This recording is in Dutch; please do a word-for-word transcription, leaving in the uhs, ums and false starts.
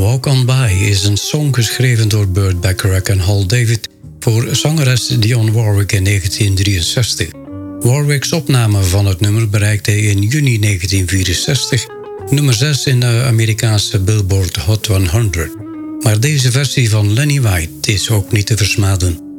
Walk On By is een song geschreven door Burt Bacharach en Hal David voor zangeres Dionne Warwick in negentien drieënzestig. Warwick's opname van het nummer bereikte in juni negentien vierenzestig nummer zes in de Amerikaanse Billboard Hot honderd. Maar deze versie van Lenny White is ook niet te versmaden.